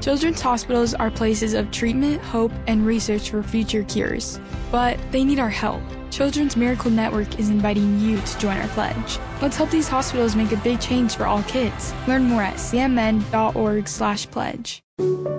Children's hospitals are places of treatment, hope, and research for future cures. But they need our help. Children's Miracle Network is inviting you to join our pledge. Let's help these hospitals make a big change for all kids. Learn more at cmn.org/pledge.